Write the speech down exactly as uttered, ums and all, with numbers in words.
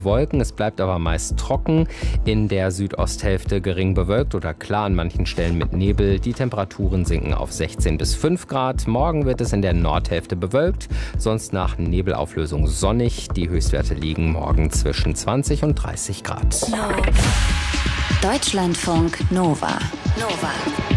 Wolken, es bleibt aber meist trocken, in der Südosthälfte gering bewölkt oder klar an manchen Stellen mit Nebel. Die Temperaturen sinken auf sechzehn bis fünf Grad. Morgen wird es in der Nordhälfte bewölkt, sonst nach Nebelauflösung sonnig. Die Höchstwerte liegen morgen zwischen zwanzig und dreißig Grad. Deutschlandfunk Nova. Nova.